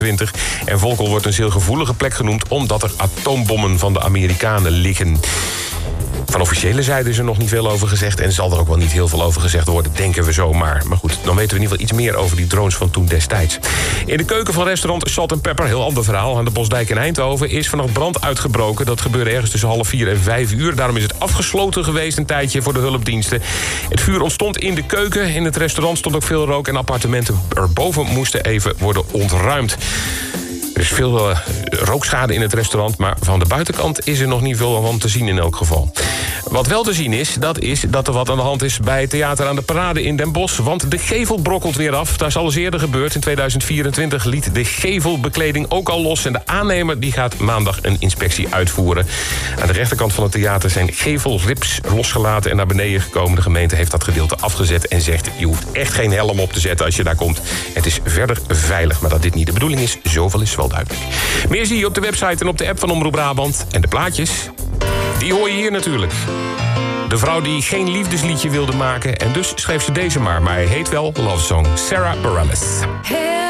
En Volkel wordt een zeer gevoelige plek genoemd omdat er atoombommen van de Amerikanen liggen. Van officiële zijde is er nog niet veel over gezegd en zal er ook wel niet heel veel over gezegd worden, denken we zomaar. Maar goed, dan weten we in ieder geval iets meer over die drones van toen destijds. In de keuken van restaurant Salt & Pepper, heel ander verhaal, aan de Bosdijk in Eindhoven, is vannacht brand uitgebroken. Dat gebeurde ergens tussen 3:30 en 5:00. Daarom is het afgesloten geweest een tijdje voor de hulpdiensten. Het vuur ontstond in de keuken. In het restaurant stond ook veel rook en appartementen erboven moesten even worden ontruimd. Er is veel rookschade in het restaurant, maar van de buitenkant is er nog niet veel van te zien in elk geval. Wat wel te zien is dat er wat aan de hand is bij Theater aan de Parade in Den Bosch. Want de gevel brokkelt weer af. Dat is al eens eerder gebeurd. In 2024 liet de gevelbekleding ook al los. En de aannemer die gaat maandag een inspectie uitvoeren. Aan de rechterkant van het theater zijn gevelrips losgelaten en naar beneden gekomen. De gemeente heeft dat gedeelte afgezet en zegt: je hoeft echt geen helm op te zetten als je daar komt. Het is verder veilig. Maar dat dit niet de bedoeling is, zoveel is wel duidelijk. Meer zie je op de website en op de app van Omroep Brabant. En de plaatjes, die hoor je hier natuurlijk. De vrouw die geen liefdesliedje wilde maken en dus schreef ze deze maar hij heet wel Love Song. Sarah Bareilles.